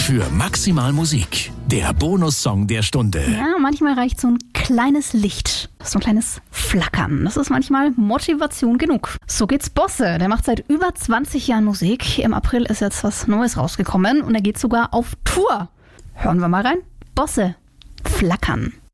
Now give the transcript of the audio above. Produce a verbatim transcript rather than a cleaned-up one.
für Maximal Musik. Der Bonussong der Stunde. Ja, manchmal reicht so ein kleines Licht, so ein kleines Flackern. Das ist manchmal Motivation genug. So geht's Bosse. Der macht seit über zwanzig Jahren Musik. Im April ist jetzt was Neues rausgekommen und er geht sogar auf Tour. Hören wir mal rein. Bosse, Flackern.